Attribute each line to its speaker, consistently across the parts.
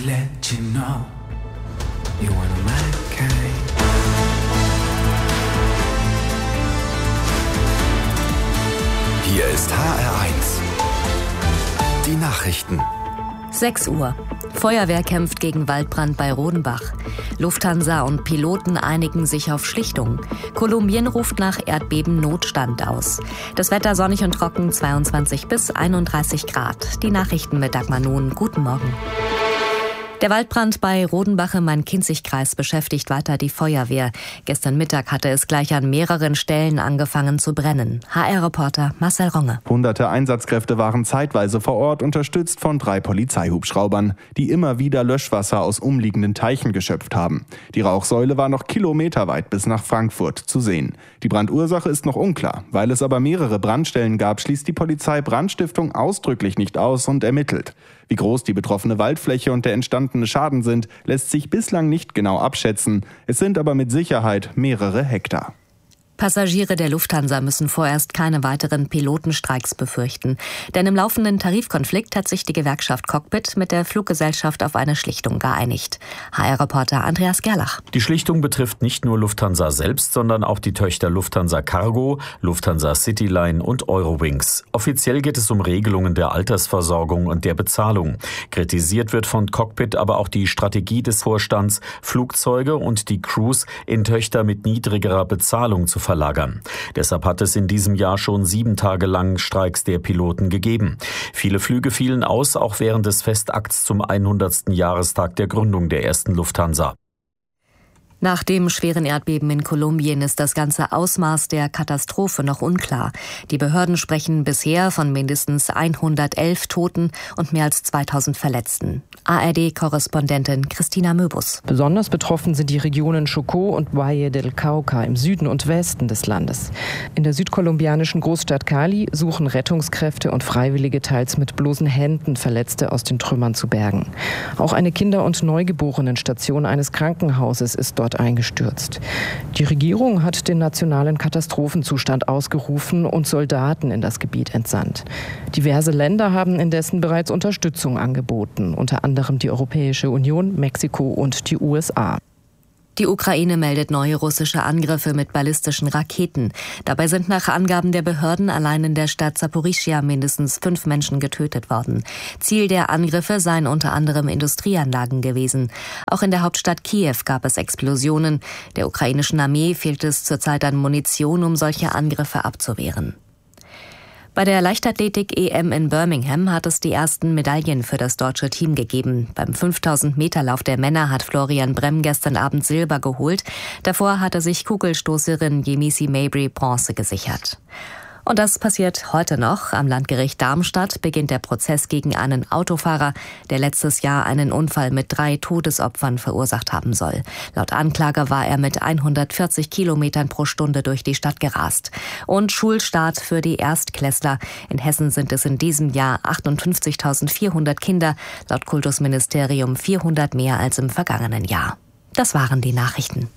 Speaker 1: let you know you're one of my kind.
Speaker 2: Hier ist HR1. Die Nachrichten.
Speaker 3: 6 Uhr. Feuerwehr kämpft gegen Waldbrand bei Rodenbach. Lufthansa und Piloten einigen sich auf Schlichtung. Kolumbien ruft nach Erdbeben Notstand aus. Das Wetter sonnig und trocken, 22 bis 31 Grad. Die Nachrichten mit Dagmar Nun. Guten Morgen. Der Waldbrand bei Rodenbach im Main-Kinzig-Kreis beschäftigt weiter die Feuerwehr. Gestern Mittag hatte es gleich an mehreren Stellen angefangen zu brennen. HR-Reporter Marcel Ronge.
Speaker 4: Hunderte Einsatzkräfte waren zeitweise vor Ort, unterstützt von 3 Polizeihubschraubern, die immer wieder Löschwasser aus umliegenden Teichen geschöpft haben. Die Rauchsäule war noch kilometerweit bis nach Frankfurt zu sehen. Die Brandursache ist noch unklar. Weil es aber mehrere Brandstellen gab, schließt die Polizei Brandstiftung ausdrücklich nicht aus und ermittelt. Wie groß die betroffene Waldfläche und der entstandene Schaden sind, lässt sich bislang nicht genau abschätzen. Es sind aber mit Sicherheit mehrere Hektar.
Speaker 3: Passagiere der Lufthansa müssen vorerst keine weiteren Pilotenstreiks befürchten. Denn im laufenden Tarifkonflikt hat sich die Gewerkschaft Cockpit mit der Fluggesellschaft auf eine Schlichtung geeinigt. HR-Reporter Andreas Gerlach.
Speaker 5: Die Schlichtung betrifft nicht nur Lufthansa selbst, sondern auch die Töchter Lufthansa Cargo, Lufthansa Cityline und Eurowings. Offiziell geht es um Regelungen der Altersversorgung und der Bezahlung. Kritisiert wird von Cockpit aber auch die Strategie des Vorstands, Flugzeuge und die Crews in Töchter mit niedrigerer Bezahlung zu verlagern. Deshalb hat es in diesem Jahr schon 7 Tage lang Streiks der Piloten gegeben. Viele Flüge fielen aus, auch während des Festakts zum 100. Jahrestag der Gründung der ersten Lufthansa.
Speaker 3: Nach dem schweren Erdbeben in Kolumbien ist das ganze Ausmaß der Katastrophe noch unklar. Die Behörden sprechen bisher von mindestens 111 Toten und mehr als 2000 Verletzten. ARD-Korrespondentin Christina Möbus.
Speaker 6: Besonders betroffen sind die Regionen Chocó und Valle del Cauca im Süden und Westen des Landes. In der südkolumbianischen Großstadt Cali suchen Rettungskräfte und Freiwillige teils mit bloßen Händen Verletzte aus den Trümmern zu bergen. Auch eine Kinder- und Neugeborenenstation eines Krankenhauses ist dort eingestürzt. Die Regierung hat den nationalen Katastrophenzustand ausgerufen und Soldaten in das Gebiet entsandt. Diverse Länder haben indessen bereits Unterstützung angeboten, unter anderem die Europäische Union, Mexiko und die USA.
Speaker 3: Die Ukraine meldet neue russische Angriffe mit ballistischen Raketen. Dabei sind nach Angaben der Behörden allein in der Stadt Saporischschja mindestens 5 Menschen getötet worden. Ziel der Angriffe seien unter anderem Industrieanlagen gewesen. Auch in der Hauptstadt Kiew gab es Explosionen. Der ukrainischen Armee fehlt es zurzeit an Munition, um solche Angriffe abzuwehren. Bei der Leichtathletik-EM in Birmingham hat es die ersten Medaillen für das deutsche Team gegeben. Beim 5000-Meter-Lauf der Männer hat Florian Bremm gestern Abend Silber geholt. Davor hatte sich Kugelstoßerin Yemisi Mabry Bronze gesichert. Und das passiert heute noch. Am Landgericht Darmstadt beginnt der Prozess gegen einen Autofahrer, der letztes Jahr einen Unfall mit 3 Todesopfern verursacht haben soll. Laut Anklage war er mit 140 Kilometern pro Stunde durch die Stadt gerast. Und Schulstart für die Erstklässler. In Hessen sind es in diesem Jahr 58.400 Kinder, laut Kultusministerium 400 mehr als im vergangenen Jahr. Das waren die Nachrichten.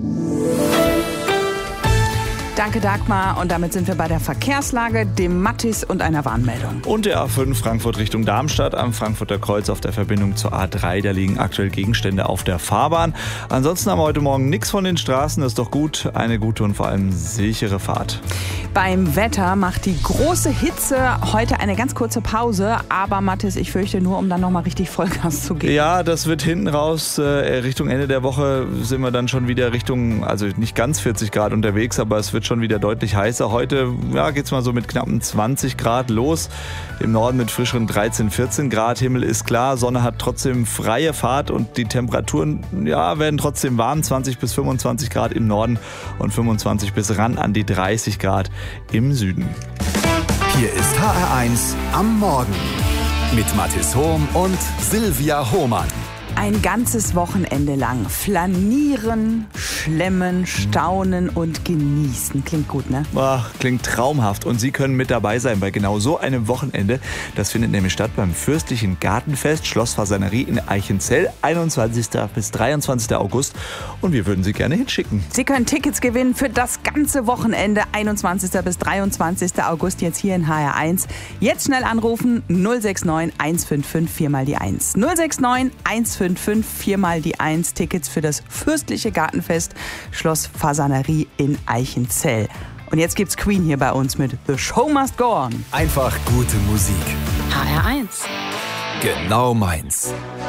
Speaker 7: Danke, Dagmar. Und damit sind wir bei der Verkehrslage, dem Mattis und einer Warnmeldung.
Speaker 8: Und der A5 Frankfurt Richtung Darmstadt am Frankfurter Kreuz auf der Verbindung zur A3. Da liegen aktuell Gegenstände auf der Fahrbahn. Ansonsten haben wir heute Morgen nichts von den Straßen. Das ist doch gut. Eine gute und vor allem sichere Fahrt.
Speaker 7: Beim Wetter macht die große Hitze heute eine ganz kurze Pause. Aber Mattis, ich fürchte nur, um dann nochmal richtig Vollgas zu geben.
Speaker 8: Ja, das wird hinten raus. Richtung Ende der Woche sind wir dann schon wieder Richtung, also nicht ganz 40 Grad unterwegs, aber es wird schon wieder deutlich heißer. Heute geht's mal so mit knappen 20 Grad los. Im Norden mit frischeren 13, 14 Grad. Himmel ist klar, Sonne hat trotzdem freie Fahrt und die Temperaturen werden trotzdem warm. 20 bis 25 Grad im Norden und 25 bis ran an die 30 Grad im Süden.
Speaker 2: Hier ist HR1 am Morgen mit Mathis Hohm und Silvia Hohmann.
Speaker 7: Ein ganzes Wochenende lang flanieren, schlemmen, staunen und genießen. Klingt gut, ne?
Speaker 8: Ach, klingt traumhaft. Und Sie können mit dabei sein bei genau so einem Wochenende. Das findet nämlich statt beim Fürstlichen Gartenfest Schloss Fasanerie in Eichenzell, 21. bis 23. August. Und wir würden Sie gerne hinschicken.
Speaker 7: Sie können Tickets gewinnen für das ganze Wochenende, 21. bis 23. August, jetzt hier in HR1. Jetzt schnell anrufen, 069 155 4 mal die 1. 069 155 4 mal die 1. Tickets für das Fürstliche Gartenfest Schloss Fasanerie in Eichenzell. Und jetzt gibt's Queen hier bei uns mit The Show Must Go On.
Speaker 2: Einfach gute Musik.
Speaker 9: HR1.
Speaker 2: Genau meins.